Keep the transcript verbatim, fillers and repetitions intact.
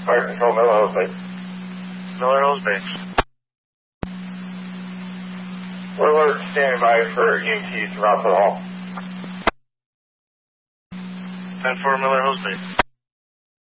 Fire Control, Miller Hosebase. Miller Hosebase. We're alert standing by for E M Ts throughout the hall. ten four Miller Hosebase.